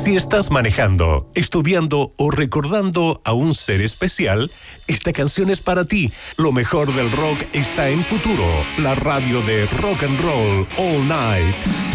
Si estás manejando, estudiando o recordando a un ser especial, esta canción es para ti. Lo mejor del rock está en Futuro, la radio de rock and roll all night.